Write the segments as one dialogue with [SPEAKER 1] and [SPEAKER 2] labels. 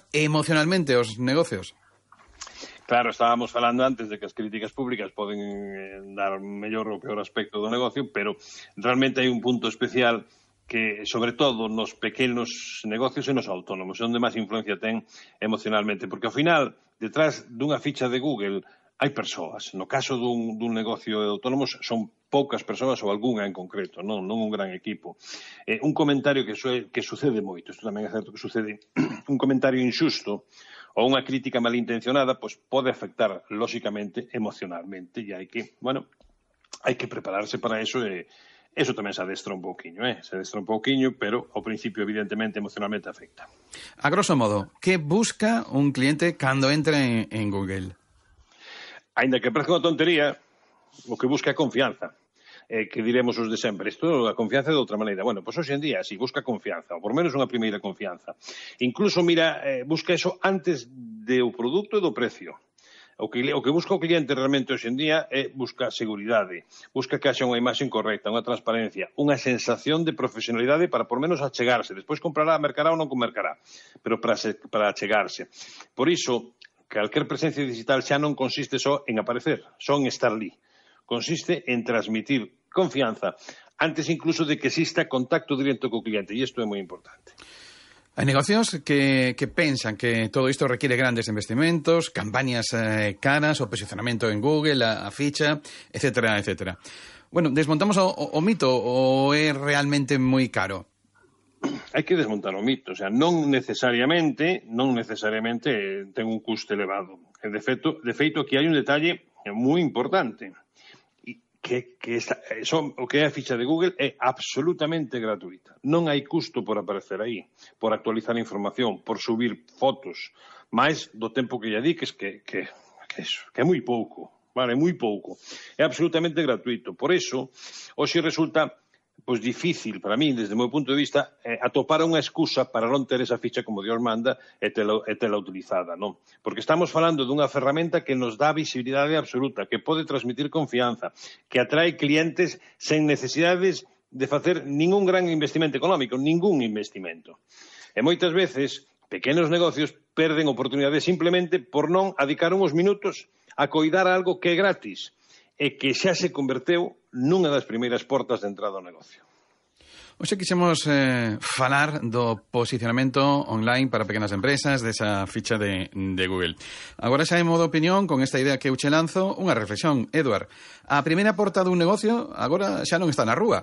[SPEAKER 1] emocionalmente os negocios?
[SPEAKER 2] Claro, estábamos falando antes de que as críticas públicas poden dar mellor ou peor aspecto do negocio, pero realmente hai un punto especial que, sobre todo, nos pequenos negocios e nos autónomos, onde máis influencia ten emocionalmente, porque ao final, detrás dunha ficha de Google, hai persoas. No caso dun negocio de autónomos son poucas persoas ou algunha en concreto, non un gran equipo. Un comentario que sucede moito, isto tamén é certo que sucede, un comentario injusto ou unha crítica malintencionada, pois pode afectar, lóxicamente, emocionalmente, e hai que prepararse para eso, e eso tamén se adestra un pouquiño, pero ao principio, evidentemente, emocionalmente afecta.
[SPEAKER 1] A grosso modo, que busca un cliente cando entra en Google?
[SPEAKER 2] Ainda que parece unha tontería, o que busca é confianza. Que diremos os de sempre. Isto, a confianza de outra maneira. Bueno, pois hoxe en día, si busca confianza, ou por menos unha primeira confianza. Incluso, busca eso antes do produto e do precio. O que busca o cliente realmente hoxe en día busca seguridade, busca que haxa unha imaxe correcta, unha transparencia, unha sensación de profesionalidade para por menos achegarse. Despois comprará, mercará ou non mercará, pero para achegarse. Por iso, calquer presencia digital xa non consiste só en aparecer, só en estar ali. Consiste en transmitir confianza antes incluso de que exista contacto directo co cliente, e isto é moi importante.
[SPEAKER 1] Hai negocios que pensan que todo isto requiere grandes investimentos, campañas caras, o posicionamento en Google, a ficha, etcétera, etcétera. Bueno, desmontamos o mito, ou é realmente moi caro?
[SPEAKER 2] Hai que desmontar o mito, o sea, non necesariamente ten un custo elevado. De feito, aquí hai un detalle moi importante. O que é a ficha de Google é absolutamente gratuita. Non hai custo por aparecer aí, por actualizar a información, por subir fotos, máis do tempo que lle dediques, que é moi pouco, vale, moi pouco. É absolutamente gratuito. Por iso, hoxe resulta difícil para mí, desde o meu punto de vista, atopar unha excusa para non ter esa ficha como Dios manda e tela utilizada, non? Porque estamos falando dunha ferramenta que nos dá visibilidade absoluta, que pode transmitir confianza, que atrae clientes sen necesidades de facer ningún gran investimento económico, ningún investimento. E moitas veces, pequenos negocios perden oportunidades simplemente por non adicar uns minutos a coidar algo que é gratis, e que xa se converteu nunha das primeiras portas de entrada ao negocio.
[SPEAKER 1] Hoxe quixemos falar do posicionamento online para pequenas empresas, desa ficha de Google. Agora xa en modo opinión, con esta idea que eu che lanzo, unha reflexión. Eduard, a primeira porta dun negocio agora xa non está na rúa.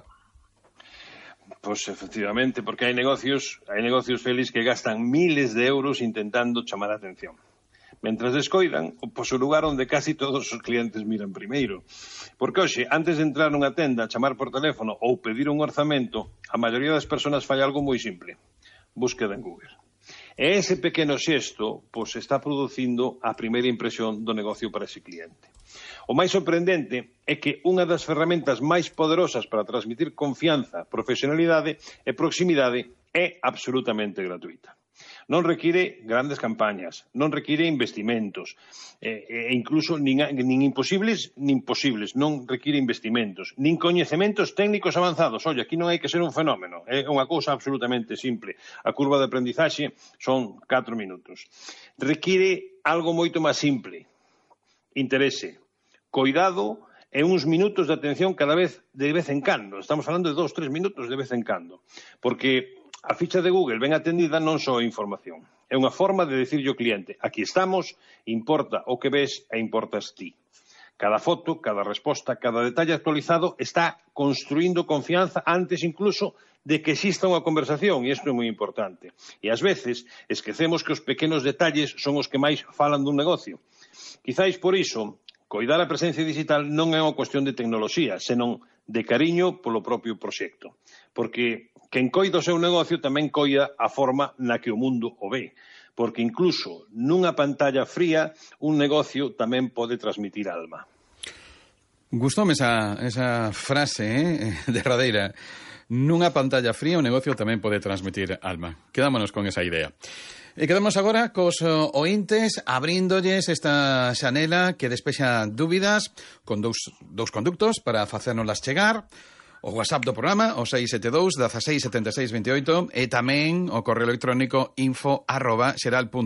[SPEAKER 2] Pois efectivamente, porque hai negocios, Félix, que gastan miles de euros intentando chamar a atención. Mentras descoidan o lugar onde casi todos os clientes miran primeiro. Porque hoxe, antes de entrar nunha tenda, chamar por teléfono ou pedir un orzamento, a maioría das persoas fai algo moi simple: búsqueda en Google. E ese pequeno xesto está producindo a primeira impresión do negocio para ese cliente. O máis sorprendente é que unha das ferramentas máis poderosas para transmitir confianza, profesionalidade e proximidade é absolutamente gratuita. Non require grandes campañas, non require investimentos, e incluso nin imposibles, non require investimentos, nin coñecementos técnicos avanzados. Oye, aquí non hai que ser un fenómeno, é unha cousa absolutamente simple. A curva de aprendizaxe son 4 minutos. Require algo moito máis simple: interese, coidado e uns minutos de atención de vez en cando. Estamos falando de 2-3 minutos de vez en cando, porque a ficha de Google ben atendida non só é información, é unha forma de dicirlle ao cliente: aquí estamos, importa o que ves e importas ti. Cada foto, cada resposta, cada detalle actualizado está construindo confianza antes incluso de que exista unha conversación, e isto é moi importante. E ás veces esquecemos que os pequenos detalles son os que máis falan dun negocio. Quizáis por iso, coidar a presencia digital non é unha cuestión de tecnoloxía, senón de cariño polo propio proxecto. Porque quen coida o seu negocio tamén coida a forma na que o mundo o ve. Porque incluso nunha pantalla fría, un negocio tamén pode transmitir alma.
[SPEAKER 1] Gustoume esa frase derradeira. Nunha pantalla fría, un negocio tamén pode transmitir alma. Quedámonos con esa idea. E quedamos agora cos ointes abrindolles esta xanela que despexa dúbidas con dous conductos para facérnoslas chegar. O WhatsApp do programa, o 672 16 76 28, e tamén o correo electrónico info@xeral.es.